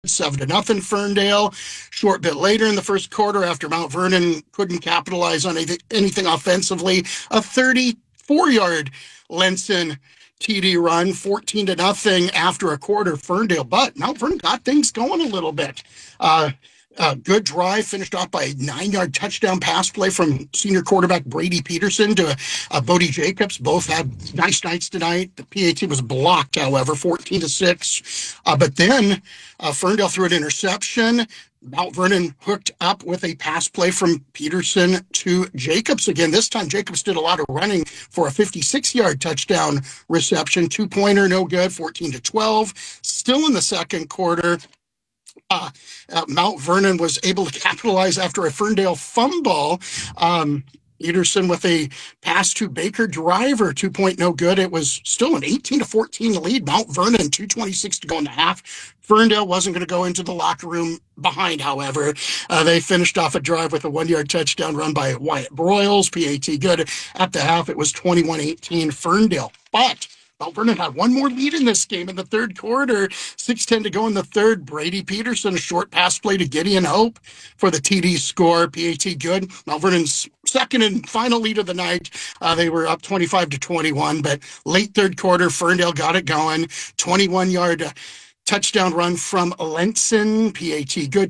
7-0 Ferndale. Short bit later in the first quarter, after Mount Vernon couldn't capitalize on anything offensively, a 34-yard Lenson TD run, 14-0 after a quarter Ferndale. But Mount Vernon got things going a little bit. Good drive, finished off by a 9-yard touchdown pass play from senior quarterback Brady Peterson to Bodie Jacobs. Both had nice nights tonight. The PAT was blocked, however, 14-6. But then Ferndale threw an interception. Mount Vernon hooked up with a pass play from Peterson to Jacobs again. This time, Jacobs did a lot of running for a 56-yard touchdown reception. Two-pointer, no good, 14-12. Still in the second quarter, Mount Vernon was able to capitalize after a Ferndale fumble. Peterson with a pass to Baker Driver, 2-point no good. It was still an 18-14 lead. Mount Vernon, 2:26 to go in the half. Ferndale wasn't going to go into the locker room behind, however. They finished off a drive with a 1-yard touchdown run by Wyatt Broyles. PAT good. At the half, it was 21-18 Ferndale. But Mount Vernon had one more lead in this game in the third quarter. 6:10 to go in the third. Brady Peterson, a short pass play to Gideon Hope for the TD score. PAT good. Mount Vernon's second and final lead of the night. They were up 25-21, but late third quarter, Ferndale got it going. 21-yard touchdown run from Lenson. PAT good.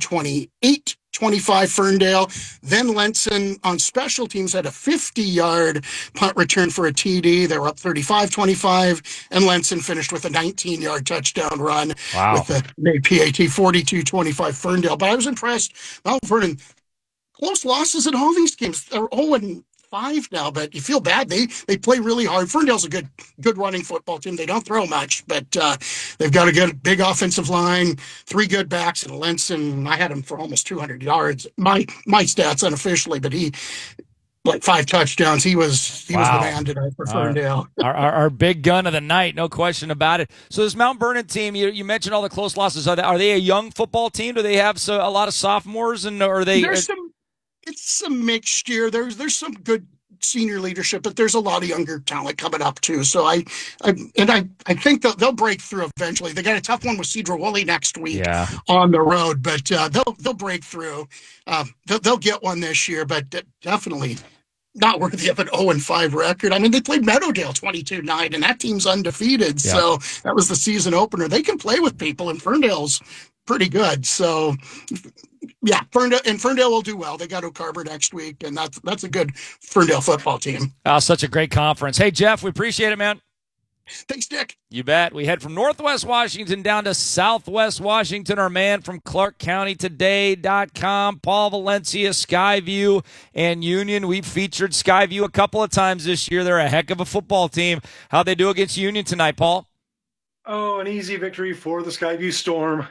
28-25 Ferndale. Then Lenson on special teams had a 50-yard punt return for a TD. They were up 35-25, and Lenson finished with a 19-yard touchdown run. Wow. With the PAT 42-25 Ferndale. But I was impressed. Mount Vernon, close losses in all these games. They're 0-5 now, but you feel bad. They play really hard. Ferndale's a good running football team. They don't throw much, but they've got a good big offensive line, 3 good backs, and Lenson, I had him for almost 200 yards. My stats unofficially, but he like 5 touchdowns. He was the man tonight for Ferndale. Our big gun of the night, no question about it. So this Mount Vernon team, you mentioned all the close losses. Are they a young football team? Do they have a lot of sophomores, and are they? It's a mixture. There's some good senior leadership, but there's a lot of younger talent coming up too. So I think they'll break through eventually. They got a tough one with Cedar-Woolley next week on the road, but they'll break through. They'll get one this year, but definitely not worthy of an 0-5 record. I mean, they played Meadowdale 22-9, and that team's undefeated. Yeah. So that was the season opener. They can play with people, and Ferndale's pretty good. So yeah, Ferndale will do well. They got Oak Harbor next week, and that's a good Ferndale football team. Oh, such a great conference. Hey, Jeff, we appreciate it, man. Thanks, Dick. You bet. We head from Northwest Washington down to Southwest Washington. Our man from ClarkCountyToday.com, Paul Valencia, Skyview, and Union. We've featured Skyview a couple of times this year. They're a heck of a football team. How'd they do against Union tonight, Paul? Oh, an easy victory for the Skyview Storm,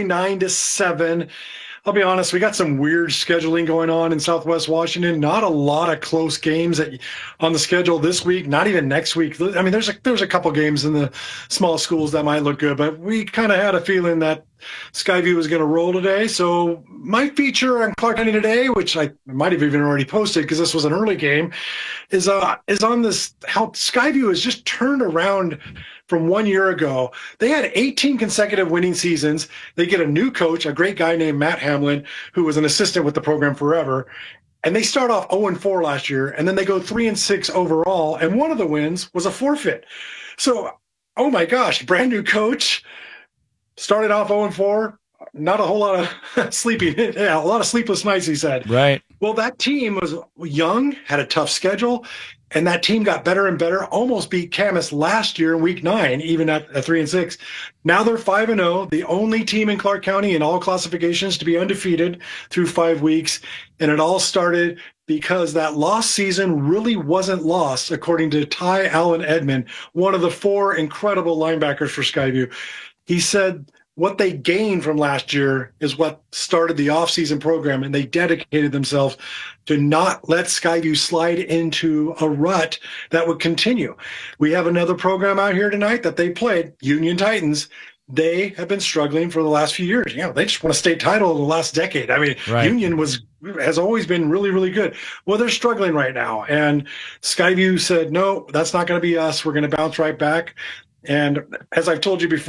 49-7. I'll be honest, we got some weird scheduling going on in Southwest Washington. Not a lot of close games on the schedule this week, not even next week. I mean, there's a couple games in the small schools that might look good, but we kind of had a feeling that Skyview was going to roll today. So my feature on Clark County Today, which I might have even already posted because this was an early game, is on this how Skyview has just turned around from 1 year ago. They had 18 consecutive winning seasons. They get a new coach, a great guy named Matt Hamlin, who was an assistant with the program forever. And they start off 0-4 last year, and then they go 3-6 overall. And one of the wins was a forfeit. So, oh my gosh, brand new coach, started off 0-4. Not a whole lot of sleeping. Yeah, a lot of sleepless nights, he said. Right. Well, that team was young, had a tough schedule, and that team got better and better. Almost beat Camas last year in Week 9, even at 3-6. Now they're 5-0, the only team in Clark County in all classifications to be undefeated through 5 weeks. And it all started because that lost season really wasn't lost, according to Ty Allen Edmond, one of the 4 incredible linebackers for Skyview. He said what they gained from last year is what started the offseason program, and they dedicated themselves to not let Skyview slide into a rut that would continue. We have another program out here tonight that they played, Union Titans. They have been struggling for the last few years. You know, they just won a state title in the last decade. I mean, right. Union has always been really, really good. Well, they're struggling right now. And Skyview said, no, that's not going to be us. We're going to bounce right back. And as I've told you before,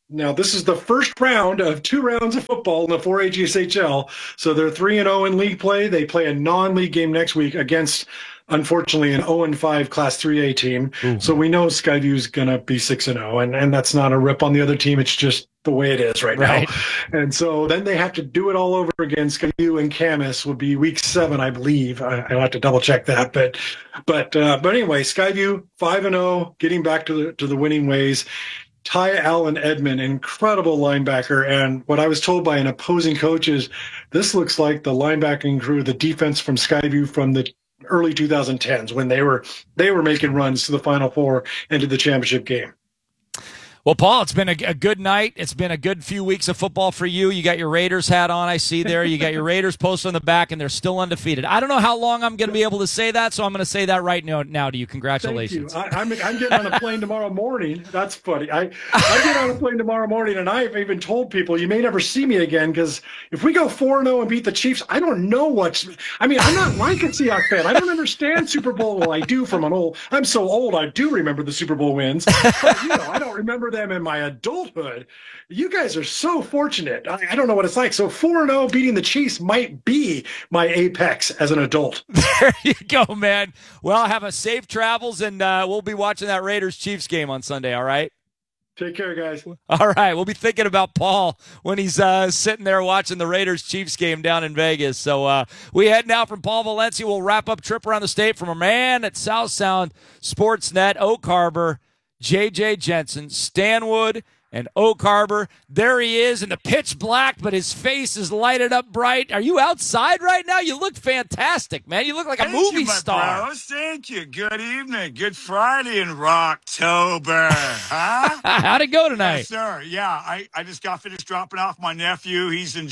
Now, this is the first round of 2 rounds of football in the 4A GSHL. So they're 3-0 in league play. They play a non-league game next week against, unfortunately, an 0-5 Class 3A team. Ooh. So we know Skyview's going to be 6-0, and that's not a rip on the other team. It's just the way it is right now. And so then they have to do it all over again. Skyview and Camas will be week 7, I believe. I'll have to double check that. But anyway, Skyview 5-0, getting back to the winning ways. Ty Allen Edmond, incredible linebacker. And what I was told by an opposing coach is this looks like the linebacking crew, the defense from Skyview from the early 2010s when they were making runs to the Final Four and to the championship game. Well, Paul, it's been a good night. It's been a good few weeks of football for you. You got your Raiders hat on, I see there. You got your Raiders post on the back, and they're still undefeated. I don't know how long I'm going to be able to say that, so I'm going to say that right now to you. Congratulations. Thank you. I'm getting on a plane tomorrow morning. That's funny. I get on a plane tomorrow morning, and I've even told people, you may never see me again, because if we go 4-0 and beat the Chiefs, I don't know I'm not like a Seahawks fan. I don't understand Super Bowl. Well, I do I'm so old, I do remember the Super Bowl wins. But, I don't remember them in my adulthood. You guys are so fortunate. I don't know what it's like. So 4-0 beating the Chiefs might be my apex as an adult. There you go, man. Well, have a safe travels, and we'll be watching that Raiders-Chiefs game on Sunday, all right? Take care, guys. All right. We'll be thinking about Paul when he's sitting there watching the Raiders-Chiefs game down in Vegas. So we head now from Paul Valencia. We'll wrap up Trip Around the State from our man at South Sound Sportsnet, Oak Harbor, J.J. Jensen, Stanwood, and Oak Harbor. There he is in the pitch black, but his face is lighted up bright. Are you outside right now? You look fantastic, man. You look like a movie star. Bros. Thank you. Good evening. Good Friday in Rocktober. Huh? How'd it go tonight? Yes, sir. Yeah, I just got finished dropping off my nephew. He's in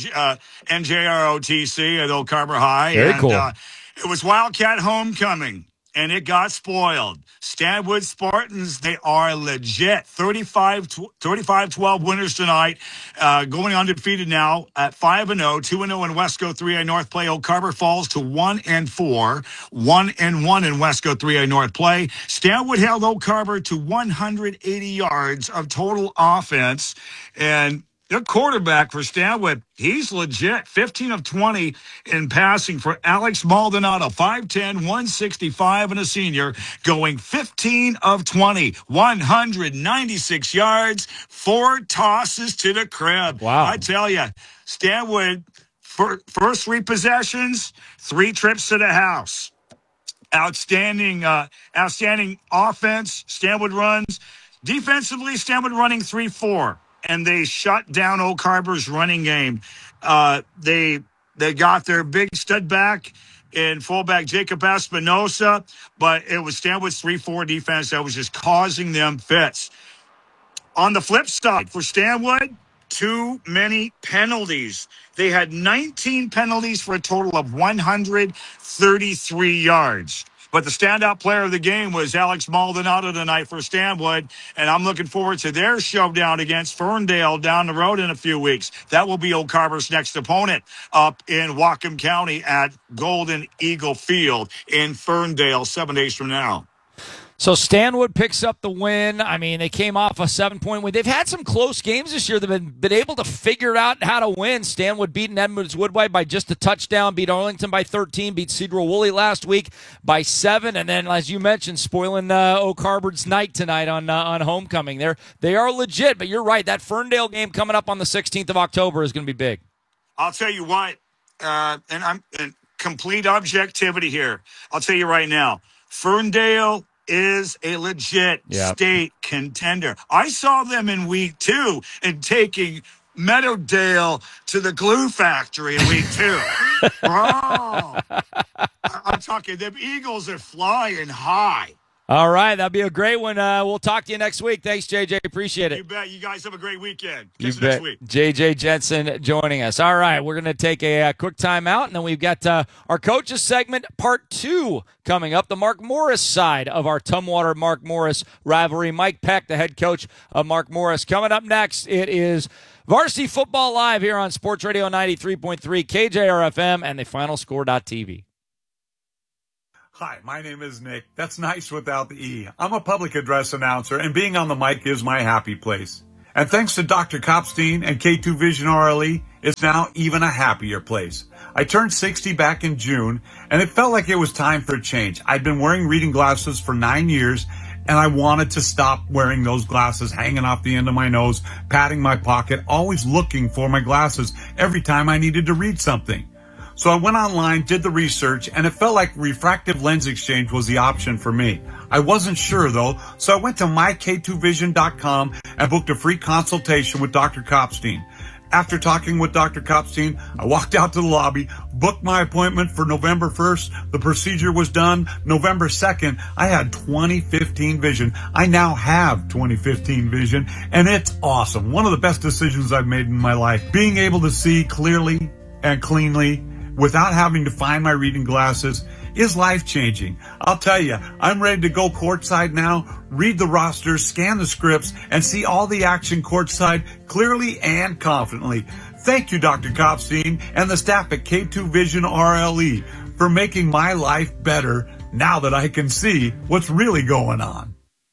NJROTC at Oak Harbor High. Very cool. It was Wildcat homecoming, and it got spoiled. Stanwood Spartans, they are legit. 35-12 winners tonight, going undefeated now at 5-0, 2-0 in Wesco 3A North play. Oak Harbor falls to 1-4, 1-1 in Wesco 3A North play. Stanwood held Oak Harbor to 180 yards of total offense, and their quarterback for Stanwood, he's legit. 15 of 20 in passing for Alex Maldonado. 5'10", 165, and a senior, going 15 of 20, 196 yards, 4 tosses to the crib. Wow. I tell you, Stanwood, first 3 possessions, 3 trips to the house. Outstanding offense, Stanwood runs. Defensively, Stanwood running 3-4. And they shut down Oak Harbor's running game. They got their big stud back in fullback Jacob Espinosa, but it was Stanwood's 3-4 defense that was just causing them fits. On the flip side, for Stanwood, too many penalties. They had 19 penalties for a total of 133 yards. But the standout player of the game was Alex Maldonado tonight for Stanwood, and I'm looking forward to their showdown against Ferndale down the road in a few weeks. That will be Oak Harbor's next opponent up in Whatcom County at Golden Eagle Field in Ferndale 7 days from now. So Stanwood picks up the win. I mean, they came off a 7-point win. They've had some close games this year. They've been able to figure out how to win. Stanwood beating Edmonds Woodwide by just a touchdown, beat Arlington by 13, beat Cedro Woolley last week by 7, and then, as you mentioned, spoiling Oak Harbor's night tonight on homecoming. They are legit, but you're right. That Ferndale game coming up on the 16th of October is going to be big. I'll tell you what, and I'm in complete objectivity here. I'll tell you right now, Ferndale is a legit state contender. I saw them in week 2 and taking Meadowdale to the glue factory in week 2. Bro, I'm talking, them Eagles are flying high. All right, that'll be a great one. We'll talk to you next week. Thanks, JJ. Appreciate it. You bet. You guys have a great weekend. You bet. Next week. JJ Jensen joining us. All right, we're going to take a quick time out, and then we've got our coaches segment part 2 coming up, the Mark Morris side of our Tumwater-Mark Morris rivalry. Mike Peck, the head coach of Mark Morris. Coming up next, it is Varsity Football Live here on Sports Radio 93.3 KJRFM and the FinalScore.tv. Hi, my name is Nick. That's nice without the E. I'm a public address announcer, and being on the mic is my happy place. And thanks to Dr. Kopstein and K2 Vision RLE, it's now even a happier place. I turned 60 back in June, and it felt like it was time for a change. I'd been wearing reading glasses for 9 years, and I wanted to stop wearing those glasses hanging off the end of my nose, patting my pocket, always looking for my glasses every time I needed to read something. So I went online, did the research, and it felt like refractive lens exchange was the option for me. I wasn't sure though, so I went to myk2vision.com and booked a free consultation with Dr. Kopstein. After talking with Dr. Kopstein, I walked out to the lobby, booked my appointment for November 1st. The procedure was done. November 2nd, I had 20/15 vision. I now have 20/15 vision, and it's awesome. One of the best decisions I've made in my life. Being able to see clearly and cleanly without having to find my reading glasses is life-changing. I'll tell you, I'm ready to go courtside now, read the rosters, scan the scripts, and see all the action courtside clearly and confidently. Thank you, Dr. Kopstein and the staff at K2 Vision RLE for making my life better now that I can see what's really going on.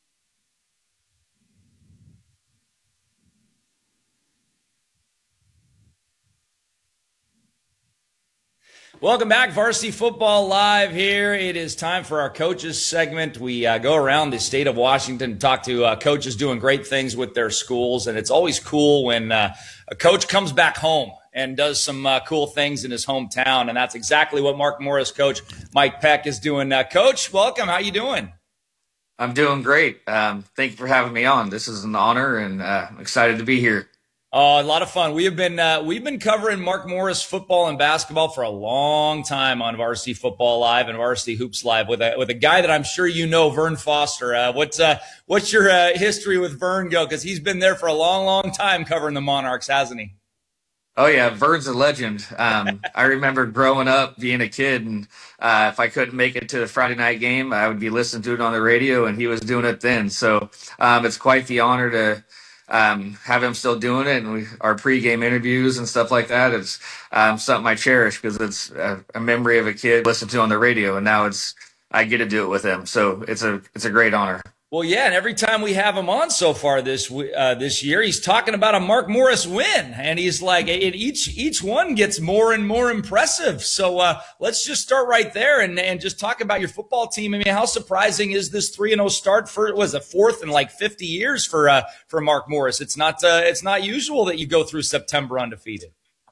Welcome back, Varsity Football Live here. It is time for our coaches segment. We go around the state of Washington and talk to coaches doing great things with their schools. And it's always cool when a coach comes back home and does some cool things in his hometown. And that's exactly what Mark Morris coach Mike Peck is doing. Coach, welcome. How you doing? I'm doing great. Thank you for having me on. This is an honor, and I'm excited to be here. Oh, a lot of fun. We've been covering Mark Morris football and basketball for a long time on Varsity Football Live and Varsity Hoops Live with a guy that I'm sure you know, Vern Foster. What's your history with Vern go? Because he's been there for a long, long time covering the Monarchs, hasn't he? Oh yeah, Vern's a legend. I remember growing up, being a kid, and if I couldn't make it to the Friday night game, I would be listening to it on the radio, and he was doing it then. So it's quite the honor to have him still doing it, and our pregame interviews and stuff like that. It's something I cherish because it's a memory of a kid listening to on the radio, and now I get to do it with him. So it's a great honor. Well, yeah, and every time we have him on so far this year, he's talking about a Mark Morris win, and he's like, each one gets more and more impressive. So let's just start right there and just talk about your football team. I mean, how surprising is this 3-0 start for fourth in like 50 years for Mark Morris? It's not usual that you go through September undefeated.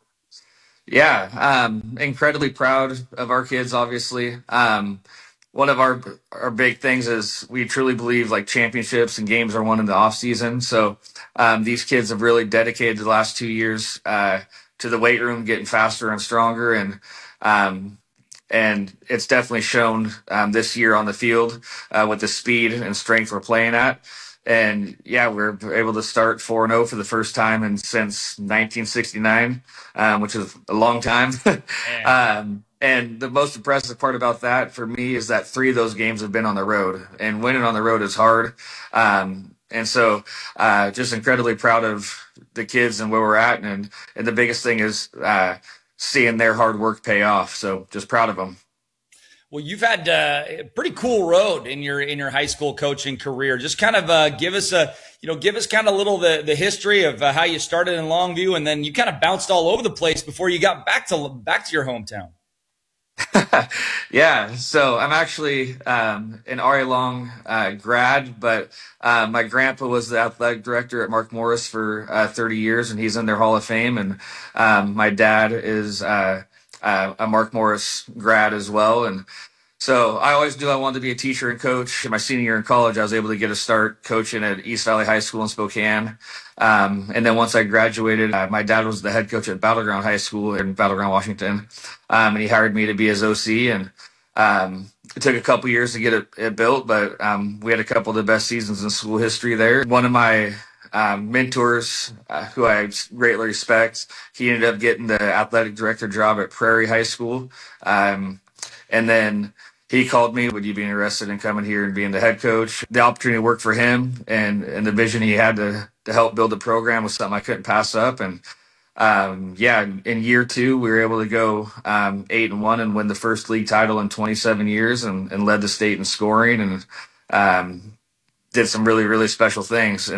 Yeah, incredibly proud of our kids, obviously. One of our big things is we truly believe like championships and games are won in the off season. So these kids have really dedicated the last 2 years to the weight room, getting faster and stronger, and it's definitely shown this year on the field with the speed and strength we're playing at. And yeah, we're able to start 4-0 for the first time since 1969, which is a long time. And the most impressive part about that for me is that 3 of those games have been on the road, and winning on the road is hard. And so just incredibly proud of the kids and where we're at. And the biggest thing is seeing their hard work pay off. So just proud of them. Well, you've had a pretty cool road in your high school coaching career. Just kind of give us kind of a little the history of how you started in Longview, and then you kind of bounced all over the place before you got back to your hometown. Yeah, so I'm actually an RA Long grad, but my grandpa was the athletic director at Mark Morris for 30 years, and he's in their Hall of Fame. And my dad is a Mark Morris grad as well. And so I always knew I wanted to be a teacher and coach. In my senior year in college, I was able to get a start coaching at East Valley High School in Spokane. And then once I graduated, my dad was the head coach at Battleground High School in Battleground, Washington. And he hired me to be his OC. And it took a couple years to get it built, but we had a couple of the best seasons in school history there. One of my mentors, who I greatly respect, he ended up getting the athletic director job at Prairie High School. And then he called me, would you be interested in coming here and being the head coach? The opportunity to work for him and the vision he had to help build the program was something I couldn't pass up. And in year 2, we were able to go 8-1 and win the first league title in 27 years and led the state in scoring and did some really, really special things. And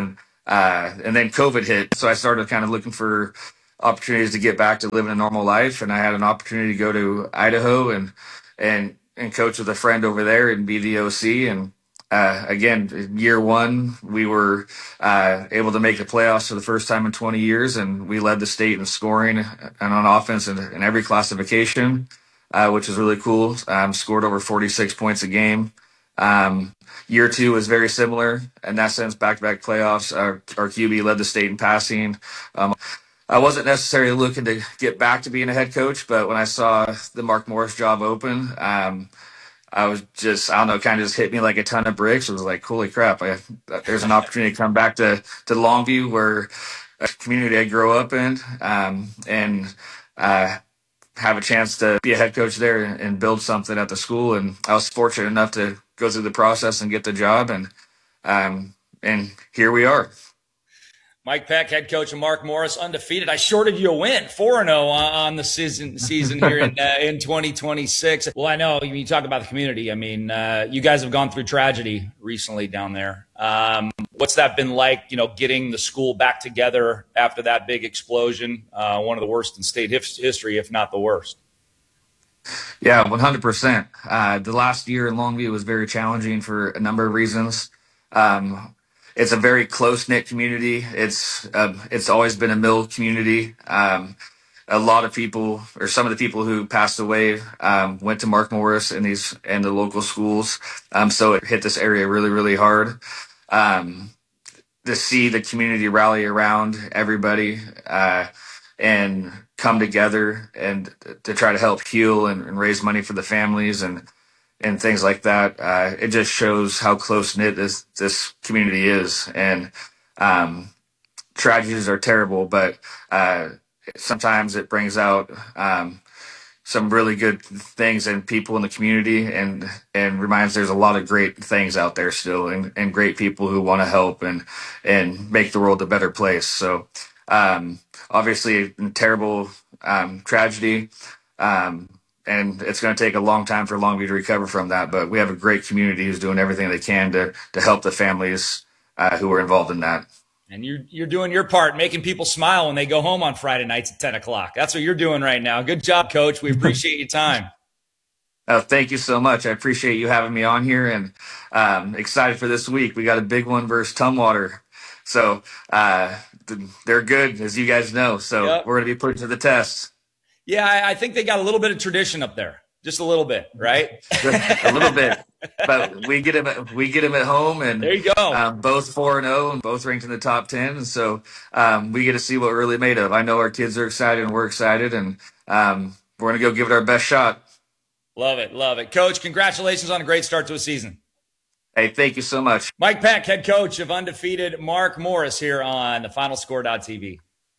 And then COVID hit. So I started kind of looking for opportunities to get back to living a normal life. And I had an opportunity to go to Idaho and coach with a friend over there and be the OC. And again, year one, we were able to make the playoffs for the first time in 20 years. And we led the state in scoring and on offense in every classification, which is really cool. Scored over 46 points a game. Year two was very similar in that sense, back-to-back playoffs. Our QB led the state in passing. I wasn't necessarily looking to get back to being a head coach, but when I saw the Mark Morris job open, I was just, I don't know, kind of just hit me like a ton of bricks. It was like, holy crap, there's an opportunity to come back to Longview, where a community I grew up in, and have a chance to be a head coach there and build something at the school. And I was fortunate enough to go through the process and get the job. And here we are. Mike Peck, head coach of Mark Morris, undefeated. I shorted you a win, 4-0 on the season here in 2026. Well, I know you talk about the community. I mean, you guys have gone through tragedy recently down there. What's that been like, getting the school back together after that big explosion? One of the worst in state history, if not the worst. Yeah, 100%. The last year in Longview was very challenging for a number of reasons. It's a very close-knit community. It's always been a mill community. A lot of people, or some of the people who passed away, went to Mark Morris and the local schools. So it hit this area really, really hard. To see the community rally around everybody and come together and to try to help heal and raise money for the families and things like that. It just shows how close knit this community is. And tragedies are terrible, but sometimes it brings out some really good things in people in the community and reminds there's a lot of great things out there still and great people who want to help and make the world a better place. So obviously a terrible tragedy. And it's going to take a long time for Longview to recover from that. But we have a great community who's doing everything they can to help the families who were involved in that. And you're doing your part, making people smile when they go home on Friday nights at 10 o'clock. That's what you're doing right now. Good job, Coach. We appreciate your time. Thank you so much. I appreciate you having me on here, and excited for this week. We got a big one versus Tumwater. So they're good, as you guys know. So Yep. We're going to be put to the test. Yeah, I think they got a little bit of tradition up there. Just a little bit, right? A little bit, but we get them at home, and There you go. Both 4-0 and both ranked in the top 10. And so we get to see what we're really made of. I know our kids are excited, and we're excited, and we're going to go give it our best shot. Love it, love it. Coach, congratulations on a great start to a season. Hey, thank you so much. Mike Peck, head coach of undefeated Mark Morris here on the FinalScore.tv.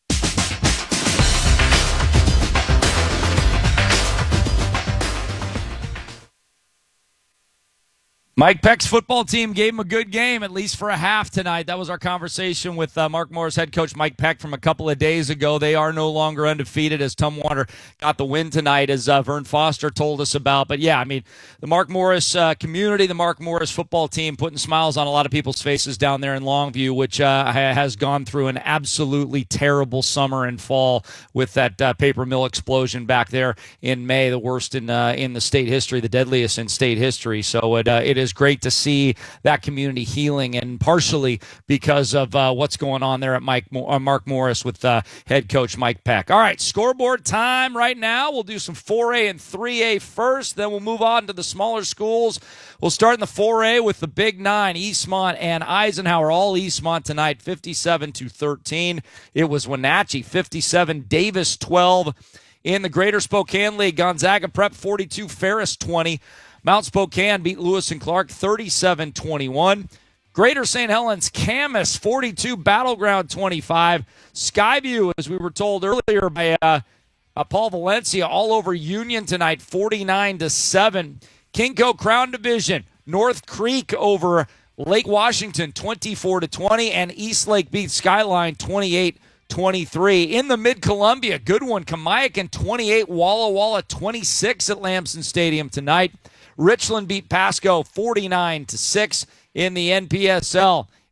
Mike Peck's football team gave him a good game, at least for a half tonight. That was our conversation with Mark Morris head coach Mike Peck from a couple of days ago. They are no longer undefeated as Tumwater got the win tonight, as Vern Foster told us about. But, yeah, I mean, the Mark Morris community, the Mark Morris football team putting smiles on a lot of people's faces down there in Longview, which has gone through an absolutely terrible summer and fall with that paper mill explosion back there in May, the worst in the state history, the deadliest in state history. So it is great to see that community healing, and partially because of what's going on there at Mark Morris with head coach Mike Peck. All right, scoreboard time right now. We'll do some 4A and 3A first, then we'll move on to the smaller schools. We'll start in the 4A with the Big Nine, Eastmont and Eisenhower. All Eastmont tonight, 57-13. It was Wenatchee, 57, Davis 12. In the Greater Spokane League, Gonzaga Prep 42, Ferris 20. Mount Spokane beat Lewis and Clark 37-21. Greater St. Helens, Camas 42, Battleground 25. Skyview, as we were told earlier by Paul Valencia, all over Union tonight, 49-7. Kinko Crown Division, North Creek over Lake Washington, 24-20, and Eastlake beat Skyline 28-23. In the Mid-Columbia, good one, Kamiakin 28, Walla Walla 26 at Lamson Stadium tonight. Richland beat Pasco 49-6 in the NPSL.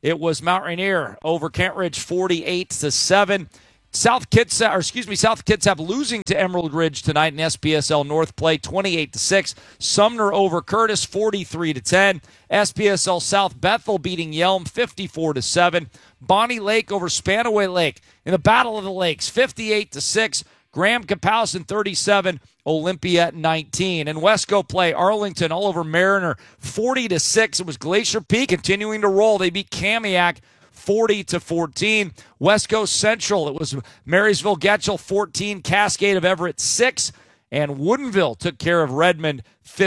it was Mount Rainier over Kent Ridge 48-7. South Kitsap losing to Emerald Ridge tonight in SPSL North play 28-6. Sumner over Curtis 43-10. SPSL South Bethel beating Yelm 54-7. Bonnie Lake over Spanaway Lake in the Battle of the Lakes 58-6. Graham Kapowson 37, Olympia 19. And Wesco play Arlington all over Mariner 40-6. It was Glacier Peak continuing to roll. They beat Kamiak 40-14. Wesco Central, it was Marysville Getchell 14, Cascade of Everett 6, and Woodinville took care of Redmond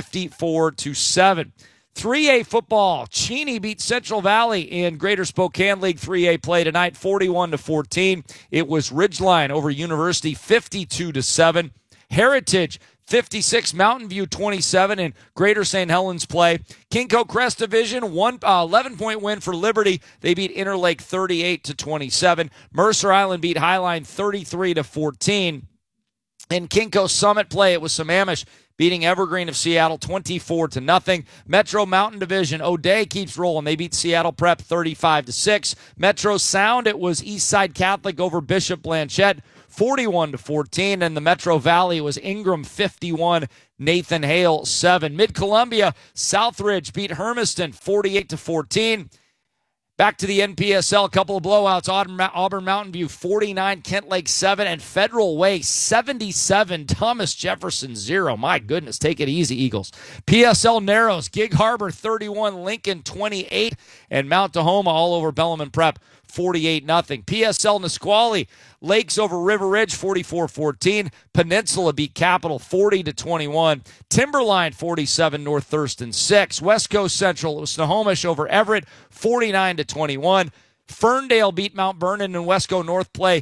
54-7. 3A football, Cheney beat Central Valley in Greater Spokane League 3A play tonight 41-14. It was Ridgeline over University 52-7. Heritage 56, Mountain View 27 in Greater St. Helens play. Kinko Crest Division, 11-point win for Liberty. They beat Interlake 38-27. Mercer Island beat Highline 33-14. In Kinko Summit play, it was Sammamish beating Evergreen of Seattle 24-0. Metro Mountain Division, O'Day keeps rolling. They beat Seattle Prep 35-6. Metro Sound, it was Eastside Catholic over Bishop Blanchette 41-14, and the Metro Valley was Ingram 51, Nathan Hale 7. Mid-Columbia, Southridge beat Hermiston 48-14. Back to the NPSL, a couple of blowouts. Auburn Mountain View 49, Kent Lake 7, and Federal Way 77, Thomas Jefferson 0. My goodness, take it easy, Eagles. PSL Narrows, Gig Harbor 31, Lincoln 28, and Mount Tahoma all over Bellarmine Prep 48-0. PSL Nisqually, Lakes over River Ridge 44-14. Peninsula beat Capital 40-21. Timberline 47, North Thurston 6. West Coast Central, it was Snohomish over Everett 49-21. Ferndale beat Mount Vernon and Wesco North play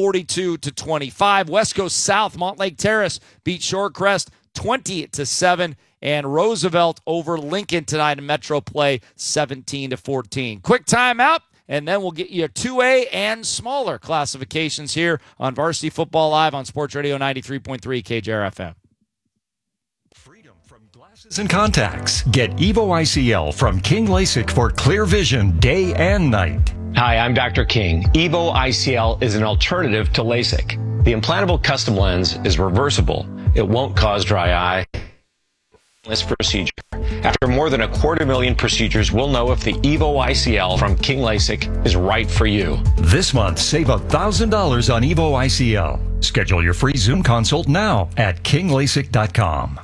42-25. West Coast South, Montlake Terrace beat Shorecrest 20-7. And Roosevelt over Lincoln tonight in Metro play 17-14. Quick timeout. And then we'll get you 2A and smaller classifications here on Varsity Football Live on Sports Radio 93.3 KJR-FM. Freedom from glasses and contacts. Get Evo ICL from King LASIK for clear vision day and night. Hi, I'm Dr. King. Evo ICL is an alternative to LASIK. The implantable custom lens is reversible. It won't cause dry eye. This procedure. After more than 250,000 procedures, we'll know if the Evo ICL from King LASIK is right for you. This month, save $1,000 on Evo ICL. Schedule your free Zoom consult now at kinglasik.com.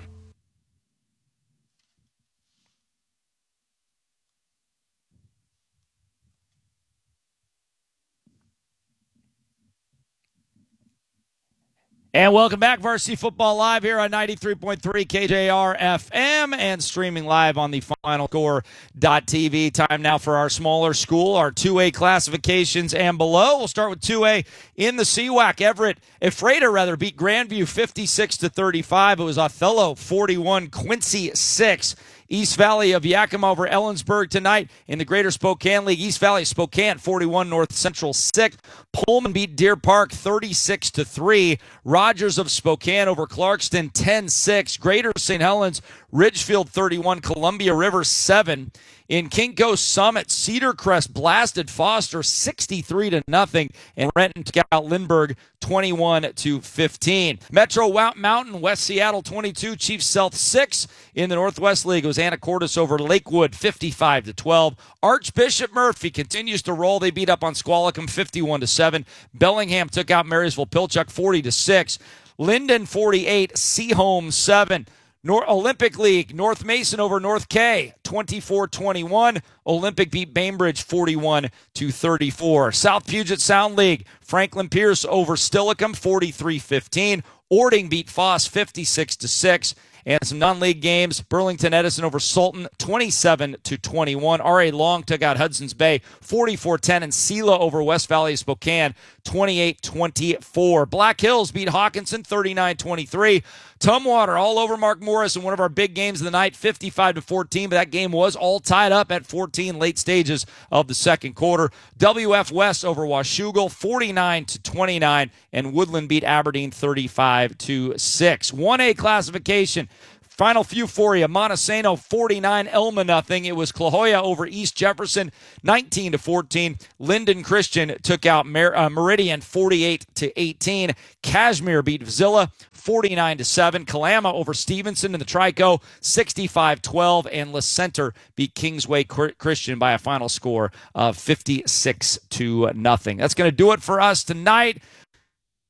And welcome back, Varsity Football Live here on 93.3 KJR FM and streaming live on the FinalScore.tv. Time now for our smaller school, our 2A classifications and below. We'll start with 2A in the CWAC. Ephrata beat Grandview 56-35. It was Othello 41, Quincy 6. East Valley of Yakima over Ellensburg tonight in the Greater Spokane League. East Valley Spokane 41, North Central 6. Pullman beat Deer Park 36-3. Rogers of Spokane over Clarkston 10-6. Greater St. Helens, Ridgefield 31, Columbia River 7. In Kinko Summit, Cedar Crest blasted Foster 63-0, and Renton took out Lindbergh 21-15. Metro Mountain, West Seattle 22, Chief South 6. In the Northwest League, it was Anacortes over Lakewood 55-12. Archbishop Murphy continues to roll. They beat up on Squalicum 51-7. Bellingham took out Marysville Pilchuck 40-6. Linden 48, Seaholm 7. Olympic League, North Mason over North K, 24-21. Olympic beat Bainbridge 41-34. South Puget Sound League, Franklin Pierce over Stillicum 43-15. Ording beat Foss 56-6. And some non-league games, Burlington Edison over Sultan 27-21. R.A. Long took out Hudson's Bay 44-10. And Sela over West Valley Spokane 28-24. Black Hills beat Hawkinson 39-23. Tumwater all over Mark Morris in one of our big games of the night, 55-14, but that game was all tied up at 14 late stages of the second quarter. WF West over Washougal 49-29, and Woodland beat Aberdeen 35-6. 1A classification. Final few for you. Montesano 49, Elma nothing. It was Clajoya over East Jefferson 19-14. Linden Christian took out Meridian 48-18. Kashmir beat Vizilla 49-7. Kalama over Stevenson in the Trico 65-12. And La Center beat Kingsway Christian by a final score of 56-0. That's going to do it for us tonight.